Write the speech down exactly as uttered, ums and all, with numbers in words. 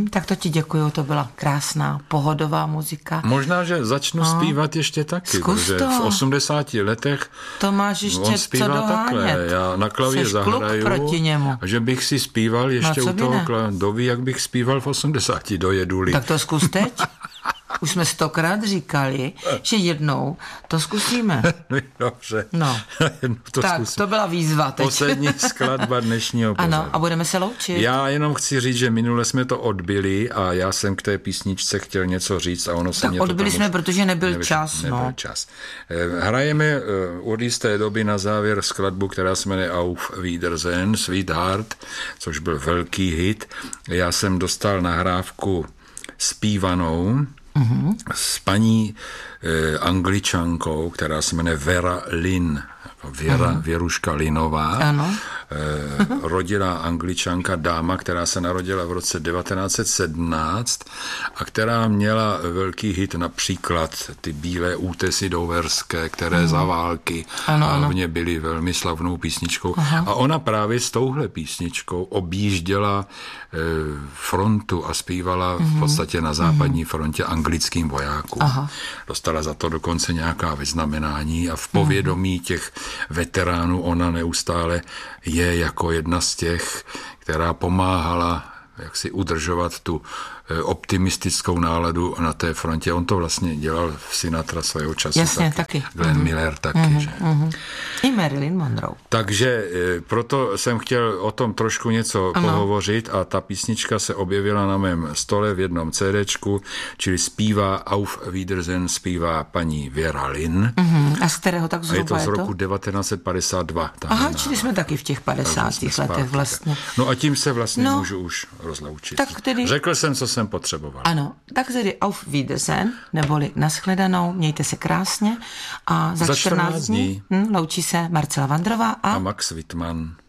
tak to ti děkuju, to byla krásná, pohodová muzika. Možná, že začnu no. zpívat ještě taky, Zkus protože to. v osmdesáti letech to máš ještě on zpívá co takhle. dohánět. Já na klavír Jseš zahraju proti němu. A že bych si zpíval ještě no, u toho klavíru, jak bych zpíval v osmdesáti dojeduli. Tak to zkus teď. Už jsme stokrát říkali, že jednou to zkusíme. Dobře. No. to tak, zkusím. to byla výzva teď. Poslední skladba dnešního pořadu. Ano, a budeme se loučit. Já jenom chci říct, že minule jsme to odbyli a já jsem k té písničce chtěl něco říct a ono se tak mě odbyli to jsme, protože nebyl, nebyl čas. Nebyl no. čas. Hrajeme od jisté doby na závěr skladbu, která se jmenuje Auf Wiedersehen, Sweetheart, což byl velký hit. Já jsem dostal nahrávku zpívanou mm-hmm. s paní eh, Angličankou, která se jmenuje Vera Lynn. Věra, ano. Věruška Linová, ano. Eh, rodilá Angličanka, dáma, která se narodila v roce devatenáct set sedmnáct a která měla velký hit, například ty Bílé útesy doverské, které ano. za války ano, hlavně byly velmi slavnou písničkou. Aha. A ona právě s touhle písničkou objížděla eh, frontu a zpívala uh-huh. v podstatě na západní uh-huh. frontě anglickým vojákům. Aha. Dostala za to dokonce nějaká vyznamenání a v povědomí uh-huh. těch veteránů ona neustále je jako jedna z těch, která pomáhala jak si udržovat tu optimistickou náladu na té frontě. On to vlastně dělal v Sinatra svého času. Jasně, taky. taky. Glenn mm-hmm. Miller taky, mm-hmm. že? Mm-hmm. I Marilyn Monroe. Takže proto jsem chtěl o tom trošku něco ano. pohovořit a ta písnička se objevila na mém stole v jednom CDčku, čili zpívá Auf Wiedersehen, zpívá paní Vera Lynn. Mm-hmm. A z kterého tak zhruba je to? je z to? roku devatenáct set padesát dva. Aha, čili jsme taky v těch padesátých letech vlastně. No a tím se vlastně no. můžu už rozloučit. Tak tedy... Řekl jsem, co jsem potřeboval. Ano, tak tedy Auf Wiedersehen, neboli nashledanou, mějte se krásně a za, za čtrnáct dní hm, loučí se Marcela Vandrová a, a Max Wittmann.